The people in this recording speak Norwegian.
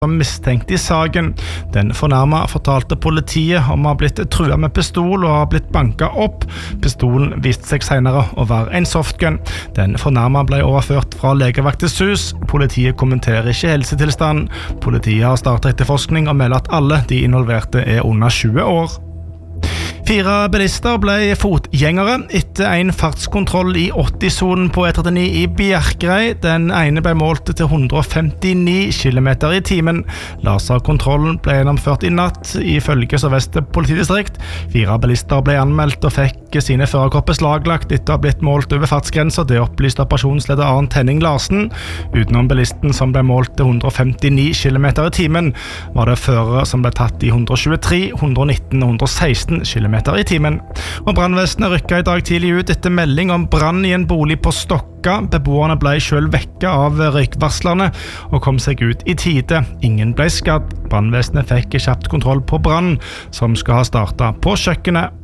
som mistenkt I saken. Den fornærmede fortalte politiet om å ha blitt truet med pistol og ha blitt banket opp. Pistolen viste seg senere å være en softgun. Den fornærmede ble overført fra legevaktens hus. Politiet kommenterer ikke helsetilstanden. Politiet har startet etterforskning og melder at alle de involverte under 20 år. 4 bilister ble fotgjengere etter en fartskontroll I 80-sonen på E39 I Bjerkreim. Den ene ble målt til 159 km I timen. Laserkontrollen ble gjennomført I natt ifølge Sør-Vest politidistrikt. 4 bilister ble anmeldt og fikk sine førerkort beslaglagt etter å ha blitt målt over fartsgrenser. Det opplyste operasjonsleder Arnt Henning Larsen. Utenom bilisten som ble målt til 159 km I timen, var det førere som ble tatt I 123, 119 og 116 km I timen. Og brannvesenet rykket I dag tidlig ut etter melding om brann I en bolig på Stokka. Beboerne ble selv vekket av røykvarslerne og kom seg ut I tide. Ingen ble skadd. Brannvesenet fikk kjapt kontroll på brann som skal ha startet på kjøkkenet.